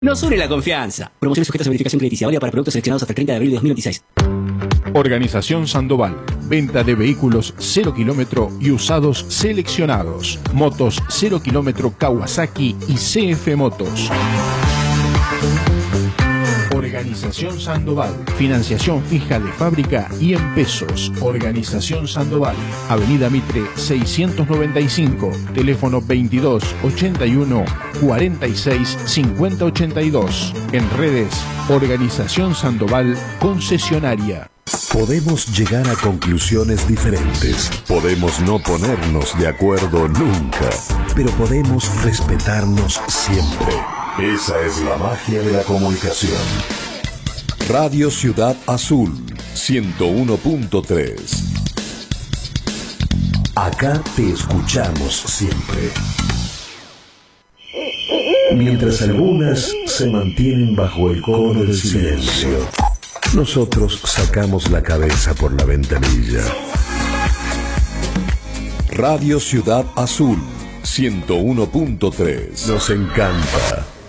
Nos une la confianza. Promociones sujetas a verificación crediticia, válida para productos seleccionados hasta el 30 de abril de 2026. Organización Sandoval. Venta de vehículos 0 kilómetro y usados seleccionados. Motos 0 kilómetro Kawasaki y CF Motos. Organización Sandoval. Financiación fija de fábrica y en pesos. Organización Sandoval. Avenida Mitre 695. Teléfono 22 81 46 50 82. En redes, Organización Sandoval Concesionaria. Podemos llegar a conclusiones diferentes. Podemos no ponernos de acuerdo nunca. Pero podemos respetarnos siempre. Esa es la magia de la comunicación. Radio Ciudad Azul 101.3. Acá te escuchamos siempre. Mientras algunas se mantienen bajo el cono del silencio, nosotros sacamos la cabeza por la ventanilla. Radio Ciudad Azul 101.3. Nos encanta